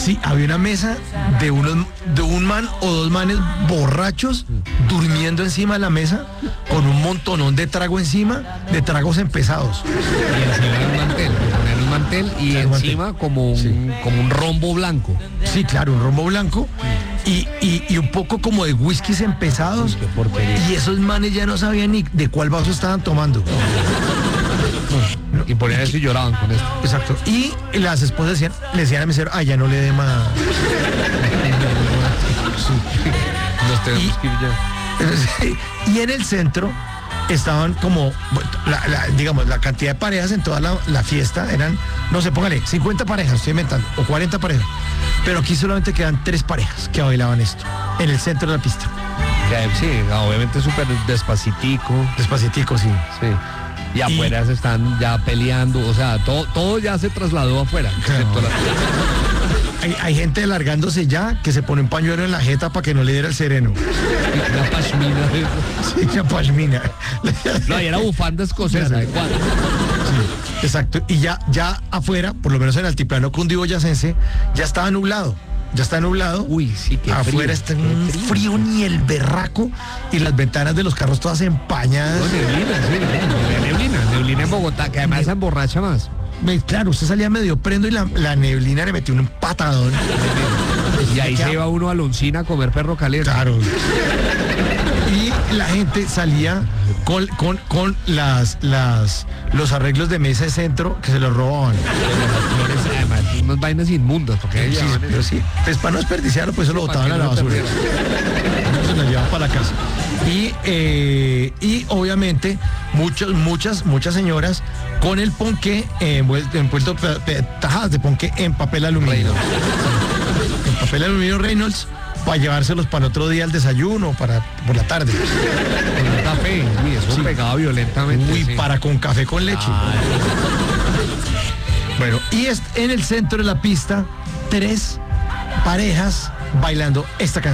Sí, había una mesa de un man o dos manes borrachos durmiendo encima de la mesa con un montonón de trago encima, de tragos empezados. Y encima de un mantel, poner un mantel y Sí, encima mantel. como un, Sí. como un rombo blanco. Sí, claro, un rombo blanco y un poco como de whiskies empezados. Uy, qué porquería. Y esos manes ya no sabían ni de cuál vaso estaban tomando. Y ponían eso y lloraban con esto. Exacto. Y las esposas le decían al mesero, ya no le dé más. Nos tenemos que ir ya. Y en el centro estaban como, digamos, la cantidad de parejas en toda la fiesta eran, no sé, póngale, 50 parejas, estoy inventando, o 40 parejas. Pero aquí solamente quedan 3 parejas que bailaban esto, en el centro de la pista. Sí, obviamente súper despacitico. Despacitico, sí. Sí. Y afuera se están ya peleando, o sea, todo ya se trasladó afuera. Claro. Excepto la... Hay gente alargándose ya que se pone un pañuelo en la jeta para que no le diera el sereno. Una pashmina. Sí, la pashmina. No, y era bufanda escocesa, Claro. ¿de cuál? Sí, exacto. Y ya afuera, por lo menos en el altiplano cundiboyacense, ya estaba nublado. Ya está nublado. Uy, sí, qué afuera frío, está qué un frío ni el berraco y las ventanas de los carros todas empañadas. No, neblina en Bogotá, que además se emborracha más. Claro, usted salía medio prendo y la neblina le metió un patadón. Y ahí se iba uno a Loncina a comer perro caliente. Claro. Y la gente salía con los arreglos de mesa de centro que se los robaban. Además, unas vainas inmundas, porque Sí, pero sí. Pues para no desperdiciarlo, pues eso lo botaban a la basura. Se lo llevaban para la casa. Y obviamente muchas señoras con el ponqué envuelto tajadas de ponqué en papel aluminio. En papel aluminio Reynolds para llevárselos para el otro día al desayuno, por la tarde. Con un café, uy, eso Sí. pegaba violentamente. Uy, sí. para con café con leche. Bueno, y en el centro de la pista, 3 parejas bailando esta canción.